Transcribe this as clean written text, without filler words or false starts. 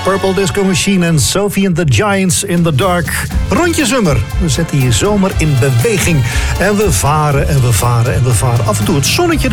Purple Disco Machine en Sophie and the Giants in the Dark. Rondje Zomer. We zetten je zomer in beweging. En we varen en we varen en we varen. Af en toe het zonnetje